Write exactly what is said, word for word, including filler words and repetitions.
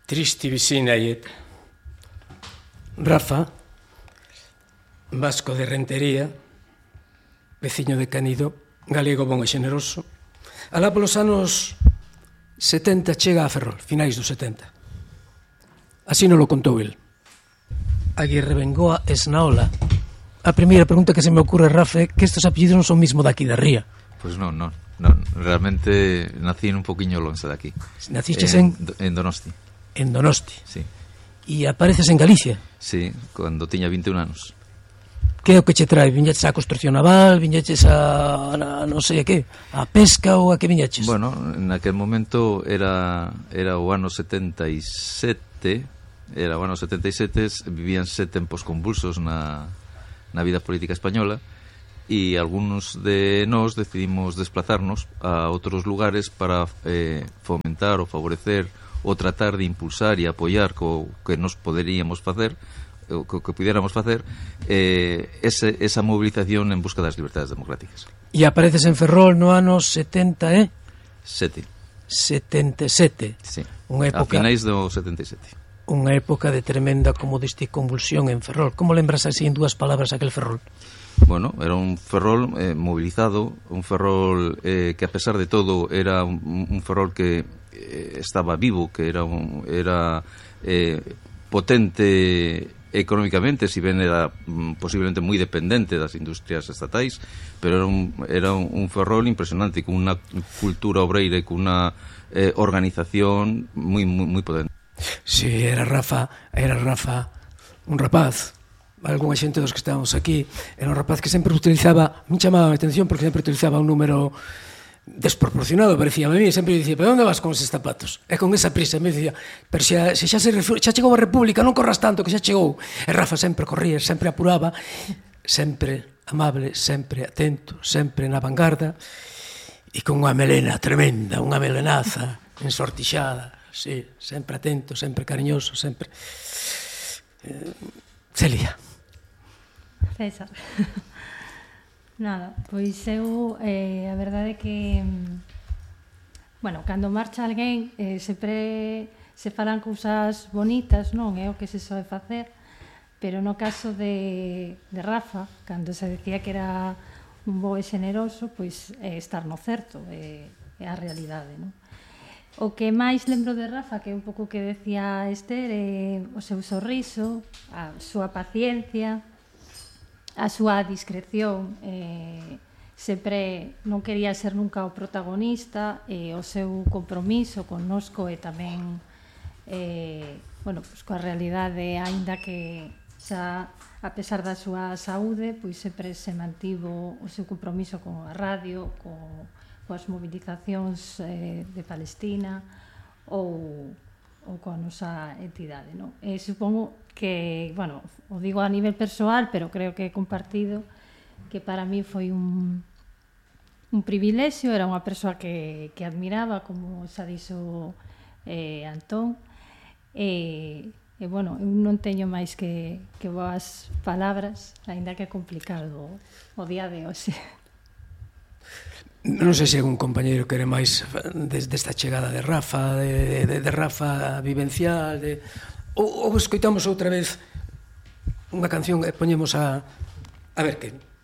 Tristi vicinaet. Rafa, vasco de Rentería, veciño de Canido, galego bon e xeneroso, alá polos anos setenta chega a Ferrol, finais dos setenta. Así non lo contou el. Aguirre Bengoa Esnaola. A primeira pregunta que se me ocurre, Rafa, é que estes apellidos non son mismo daqui da ría. Pois non, non, non. Realmente nací un poquinho longe daqui. Naciste en... En Donosti. En Donosti. Sí. E apareces en Galicia. Sí, cando tiña vinte e un anos. Que é o que che trae? Viñeches á construcción naval? Viñeches a, a non sei a que? A pesca ou a que viñeches? Bueno, naquel momento era era o ano setenta e sete, era o ano setenta e sete, vivíanse tempos convulsos na, na vida política española, e algúns de nós decidimos desplazarnos a outros lugares para eh, fomentar ou favorecer ou tratar de impulsar e apoiar co que nos poderíamos facer, o que pudiéramos facer, eh, ese, esa movilización en busca das libertades democráticas. E apareces en Ferrol no ano setenta e sete. setenta e sete. Sí. Unha época, a finais do setenta e sete. Unha época de tremenda, como diste, convulsión en Ferrol. Como lembras así en dúas palabras aquel Ferrol? Bueno, era un Ferrol eh, movilizado, un Ferrol eh, que a pesar de todo era un, un Ferrol que eh, estaba vivo, que era un, era eh, potente económicamente, si ben era mm, posiblemente moi dependente das industrias estatais, pero era un, era un, un Ferrol impresionante, con unha cultura obreira e con unha eh, organización moi, moi, moi potente. Sí, era Rafa, era Rafa, un rapaz, algunha xente dos que estábamos aquí, era un rapaz que sempre utilizaba, me chamaba a atención porque sempre utilizaba un número desproporcionado, parecía a mí, sempre dicía, pero onde vas con eses zapatos? E con esa prisa, me dicía, pero xa, se xa, se xa chegou a República, non corras tanto, que xa chegou. E Rafa sempre corría, sempre apuraba, sempre amable, sempre atento, sempre na vanguarda, e con unha melena tremenda, unha melenaza ensortixada, sí, sempre atento, sempre cariñoso, sempre... Eh, Celia. César. Nada, pois eu, eh, a verdade é que, bueno, cando marcha alguén, eh, sempre se falan cousas bonitas, non? É o que se soe facer, pero no caso de, de Rafa, cando se decía que era un bo e xeneroso, pois é estar no certo, é, é a realidade, non? O que máis lembro de Rafa, que é un pouco que decía Esther, é o seu sorriso, a súa paciencia, a súa discreción, eh, sempre non quería ser nunca o protagonista, e o seu compromiso connosco e tamén eh, bueno, pues, coa realidade, aínda que xa a pesar da súa saúde, pois sempre se mantivo o seu compromiso con a radio, co, coas movilizacións eh, de Palestina ou, ou coa nosa entidade, non? E supongo que, bueno, o digo a nivel persoal, pero creo que é compartido, que para mí foi un, un privilexio, era unha persoa que, que admiraba, como xa dixo eh, Antón, e, e, bueno, eu non teño máis que, que boas palabras, aínda que é complicado o, o día de hoxe. Non sei se algún compañeiro quere máis desde esta chegada de Rafa, de, de, de Rafa vivencial, de... Ou, ou escoitamos outra vez unha canción e poñemos a... A ver, que